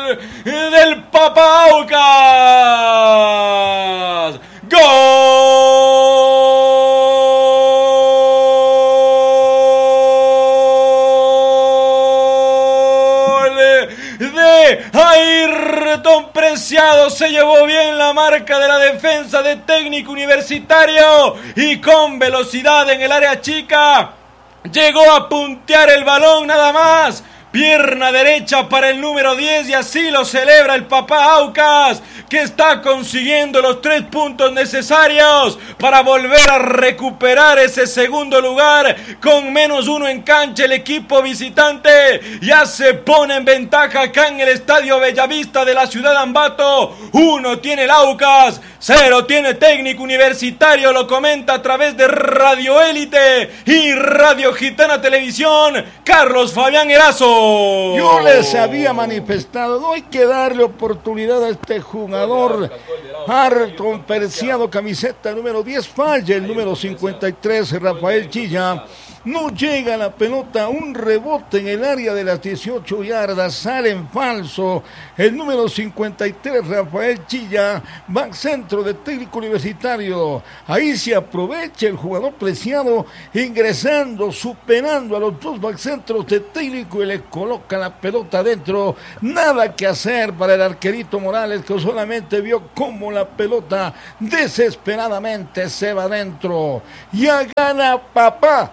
del Papa Aucas. ¡Gol de Ayrton Preciado! Se llevó bien la marca de la defensa de Técnico Universitario y con velocidad en el área chica llegó a puntear el balón nada más. Pierna derecha para el número 10 y así lo celebra el Papa Aucas, que está consiguiendo los 3 puntos necesarios para volver a recuperar ese segundo lugar. Con -1 en cancha, el equipo visitante ya se pone en ventaja acá en el Estadio Bellavista de la ciudad de Ambato. 1 tiene el Aucas, 0 tiene Técnico Universitario. Lo comenta a través de Radio Élite y Radio Gitana Televisión, Carlos Fabián Erazo. Yo les había manifestado, no hay que darle oportunidad a este jugador. Ayrton Preciado, camiseta número 10, falla el número 53, Rafael Chilla. No llega la pelota, un rebote en el área de las 18 yardas, sale en falso. El número 53, Rafael Chilla, back centro de Técnico Universitario. Ahí se aprovecha el jugador Preciado, ingresando, superando a los dos back centros de Técnico y le coloca la pelota adentro. Nada que hacer para el arquerito Morales, que solamente vio cómo la pelota desesperadamente se va adentro. Ya gana Papa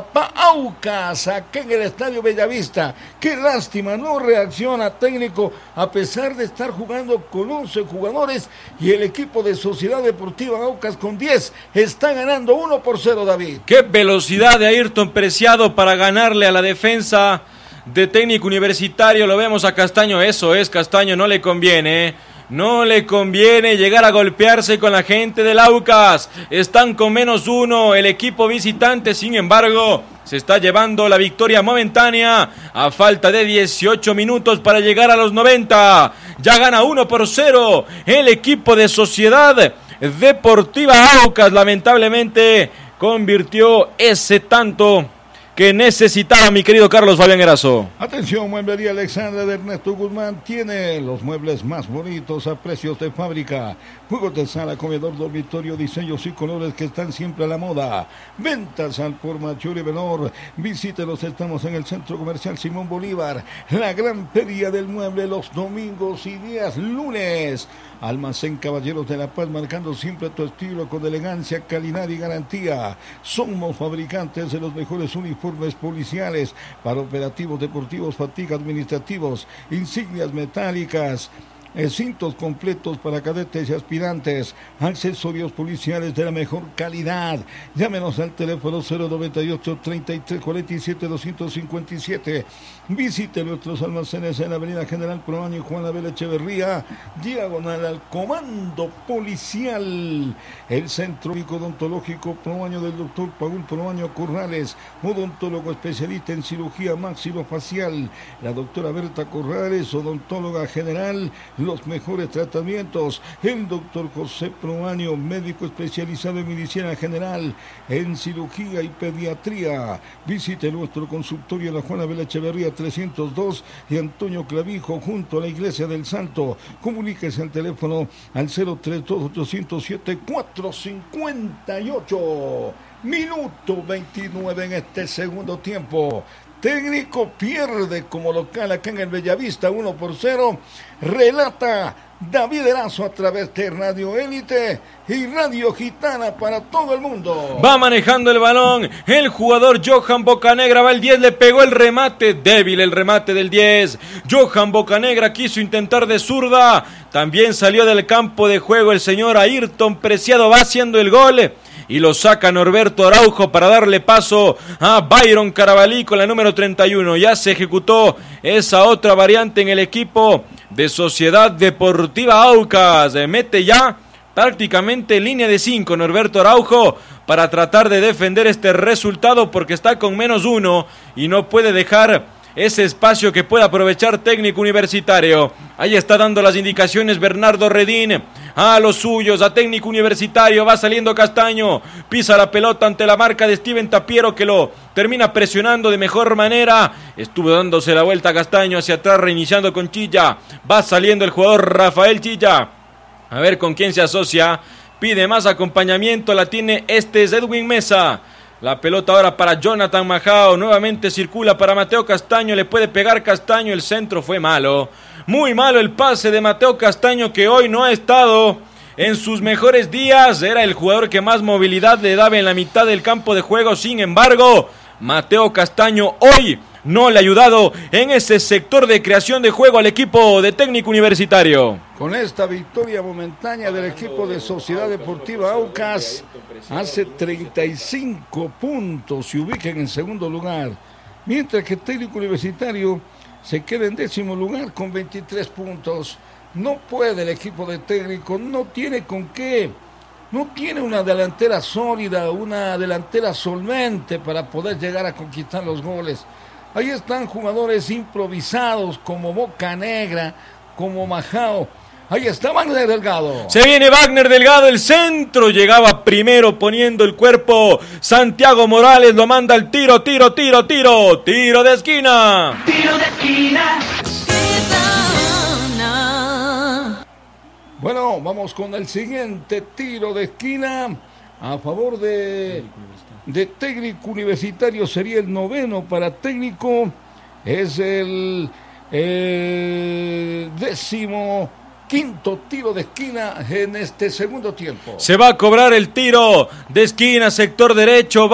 Aucas, aquí en el Estadio Bellavista. Qué lástima, no reacciona Técnico a pesar de estar jugando con 11 jugadores y el equipo de Sociedad Deportiva Aucas con 10 está ganando 1-0, David. Qué velocidad de Ayrton Preciado para ganarle a la defensa de Técnico Universitario. Lo vemos a Castaño, eso es Castaño, no le conviene. No le conviene llegar a golpearse con la gente del Aucas. Están con -1 el equipo visitante, sin embargo, se está llevando la victoria momentánea a falta de 18 minutos para llegar a los 90. Ya gana 1-0 el equipo de Sociedad Deportiva Aucas. Lamentablemente convirtió ese tanto que necesitaba mi querido Carlos Fabián Erazo. Atención, Mueblería Alexandra de Ernesto Guzmán tiene los muebles más bonitos a precios de fábrica. Juegos de sala, comedor, dormitorio, diseños y colores que están siempre a la moda. Ventas al por mayor y menor. Visítenos, estamos en el Centro Comercial Simón Bolívar. La gran feria del mueble los domingos y días lunes. Almacén Caballeros de la Paz, marcando siempre tu estilo con elegancia, calidad y garantía. Somos fabricantes de los mejores uniformes policiales para operativos deportivos, fatiga administrativos, insignias metálicas, cintos completos para cadetes y aspirantes, accesorios policiales de la mejor calidad. Llámenos al teléfono 098 33 47 257. Visite nuestros almacenes en la avenida General Proaño y Juan Abel Echeverría, diagonal al Comando Policial. El Centro Médico Odontológico Proaño del doctor Paul Proaño Corrales, odontólogo especialista en cirugía maxilofacial. La doctora Berta Corrales, odontóloga general. Los mejores tratamientos. El doctor José Proaño, médico especializado en medicina general, en cirugía y pediatría. Visite nuestro consultorio en la Juan Abel Echeverría 302 y Antonio Clavijo, junto a la Iglesia del Santo. Comuníquese al teléfono al 032-807-458. Minuto 29 en este segundo tiempo. Técnico pierde como local acá en el Bellavista 1-0. Relata David Erazo a través de Radio Élite y Radio Gitana para todo el mundo. Va manejando el balón el jugador Johan Bocanegra, va el 10, le pegó el remate, débil el remate del 10. Johan Bocanegra quiso intentar de zurda, también salió del campo de juego el señor Ayrton Preciado, va haciendo el gol. Y lo saca Norberto Araujo para darle paso a Byron Carabalí con la número 31. Ya se ejecutó esa otra variante en el equipo de Sociedad Deportiva Aucas. Mete ya prácticamente línea de 5 Norberto Araujo para tratar de defender este resultado porque está con -1 y no puede dejar ese espacio que pueda aprovechar Técnico Universitario. Ahí está dando las indicaciones Bernardo Redín a los suyos, a Técnico Universitario. Va saliendo Castaño, pisa la pelota ante la marca de Steven Tapiero, que lo termina presionando de mejor manera. Estuvo dándose la vuelta Castaño hacia atrás, reiniciando con Chilla. Va saliendo el jugador Rafael Chilla. A ver con quién se asocia. Pide más acompañamiento, la tiene Edwin Mesa. La pelota ahora para Jonathan Majao, nuevamente circula para Mateo Castaño, le puede pegar Castaño, el centro fue malo. Muy malo el pase de Mateo Castaño, que hoy no ha estado en sus mejores días. Era el jugador que más movilidad le daba en la mitad del campo de juego. Sin embargo, Mateo Castaño hoy no le ha ayudado en ese sector de creación de juego al equipo de Técnico Universitario. Con esta victoria momentánea del equipo de Sociedad Deportiva Aucas, hace 35 puntos, se ubica en el segundo lugar, mientras que Técnico Universitario se queda en 10º lugar con 23 puntos. No puede el equipo de Técnico, no tiene con qué, no tiene una delantera sólida, una delantera solvente para poder llegar a conquistar los goles. Ahí están jugadores improvisados como Boca Negra, como Majao. Ahí está Wagner Delgado. Se viene Wagner Delgado, el centro. Llegaba primero poniendo el cuerpo. Santiago Morales lo manda al tiro. Tiro de esquina. Tiro de esquina. Bueno, vamos con el siguiente tiro de esquina. A favor de Técnico Universitario, sería el 9º para Técnico. Es el 15º tiro de esquina en este segundo tiempo. Se va a cobrar el tiro de esquina, sector derecho.